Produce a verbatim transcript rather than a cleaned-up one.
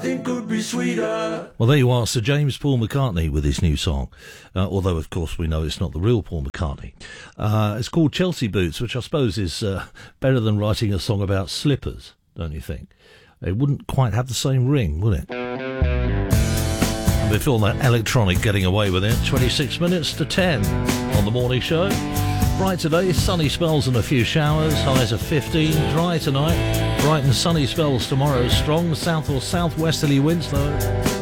It could be sweeter. Well, there you are, Sir James Paul McCartney with his new song. Uh, although, of course, we know it's not the real Paul McCartney. Uh, it's called Chelsea Boots, which I suppose is uh, better than writing a song about slippers, don't you think? It wouldn't quite have the same ring, would it? And before that, Electronic getting away with it. twenty-six minutes to ten on the morning show. Bright today, sunny spells and a few showers, highs of fifteen, dry tonight, bright and sunny spells tomorrow, strong south or southwesterly winds though.